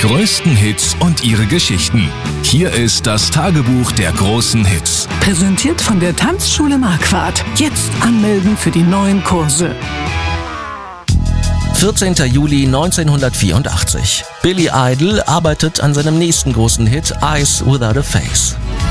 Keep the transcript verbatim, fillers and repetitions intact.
größten Hits und ihre Geschichten. Hier ist das Tagebuch der großen Hits. Präsentiert von der Tanzschule Marquardt. Jetzt anmelden für die neuen Kurse. vierzehnter Juli neunzehnhundertvierundachtzig. Billy Idol arbeitet an seinem nächsten großen Hit Eyes Without a Face.